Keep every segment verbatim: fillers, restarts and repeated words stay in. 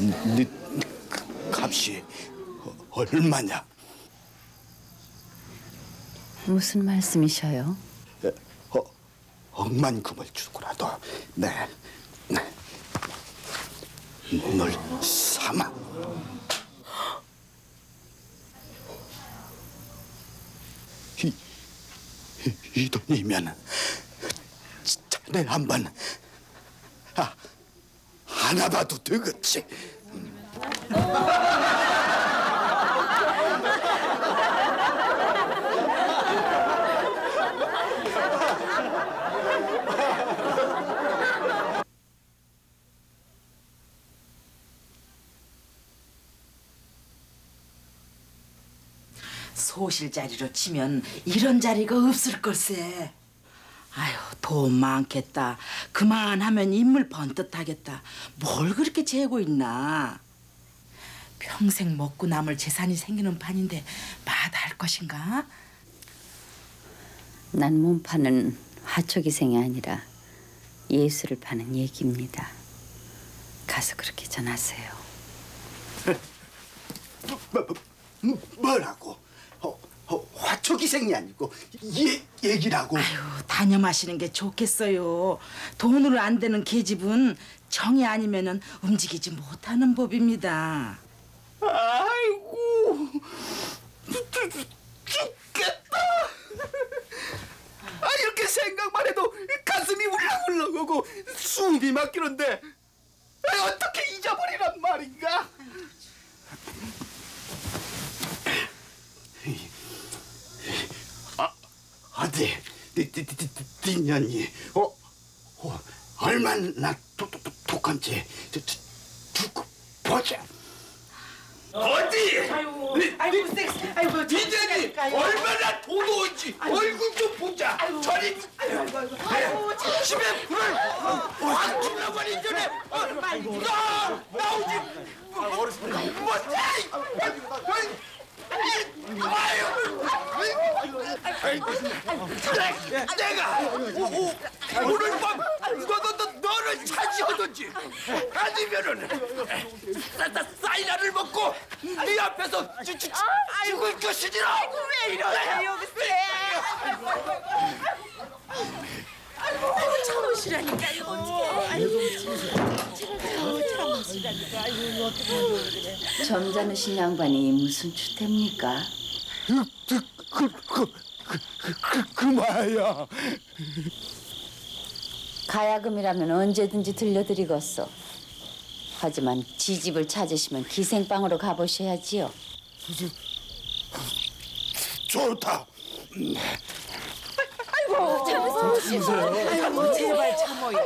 네 그 값이 어, 얼마냐? 무슨 말씀이셔요? 에, 어, 억만금을 주고라도 네, 네, 널 삼아. 이, 이, 이 돈이면 자네 한번 아, 안아봐도 되겠지. 소실 자리로 치면 이런 자리가 없을 걸세. 아유, 돈 많겠다. 그만하면 인물 번듯하겠다. 뭘 그렇게 재고 있나. 평생 먹고 남을 재산이 생기는 판인데 마다할 것인가? 난 몸 파는 화초기생이 아니라 예술을 파는 얘기입니다. 가서 그렇게 전하세요. 뭐, 뭐, 뭐라고? 어, 어, 화초기생이 아니고 얘 얘기라고. 아유, 단념하시는 게 좋겠어요. 돈으로 안 되는 계집은 정이 아니면은 움직이지 못하는 법입니다. 아이고, 죽겠다. 아, 이렇게 생각만 해도 가슴이 울렁울렁하고 숨이 막히는데 아, 어떻게 잊어버리란 말인가? 아, 어디, 뒷년이 어, 어, 얼마나 독한지 두고 보자. 어디? 아이고, 아이고, 섹스, 아이고, 뒷년이 얼마나 도도한지 얼굴 좀 보자. 저리, 아이고, 아이고, 아이고, 참. 집에 불을 확 질러버린 전에 어, 나 나오지. 뭐지? 내가 오, 오, 오늘 밤 너너 너 너를 차지하든지 아니면은 사이다를 먹고 네 앞에서 죽- 죽- 죽을 것이니라. 아이고 왜 이러세요, 글쎄. 아이고, 참으시라니까, 이거 어떻게. 점잖으신 양반이 무슨 추태입니까? 그, 그, 그, 그, 그, 그, 그마야. 가야금이라면 언제든지 들려드리겠소. 하지만 지집을 찾으시면 기생방으로 가보셔야지요. 좋다. 아이고, 제발 참어요.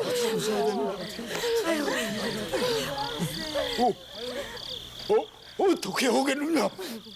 어, 어, 어떻게 오겠느냐?